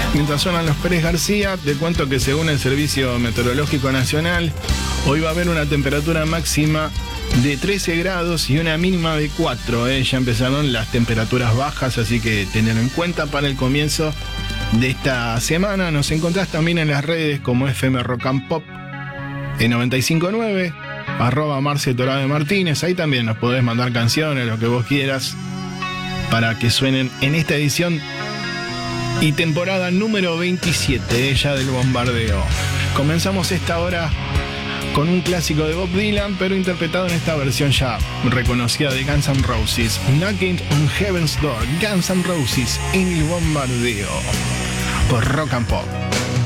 Mientras suenan los Pérez García, te cuento que según el Servicio Meteorológico Nacional, hoy va a haber una temperatura máxima de 13 grados y una mínima de 4. Ya empezaron las temperaturas bajas, así que tenerlo en cuenta para el comienzo de esta semana. Nos encontrás también en las redes como FM Rock and Pop en 95.9, @Marce Torade Martínez. Ahí también nos podés mandar canciones, lo que vos quieras, para que suenen en esta edición y temporada número 27 ya del Bombardeo. Comenzamos esta hora con un clásico de Bob Dylan, pero interpretado en esta versión ya reconocida de Guns N' Roses, Knocking on Heaven's Door. Guns N' Roses en el Bombardeo por Rock and Pop.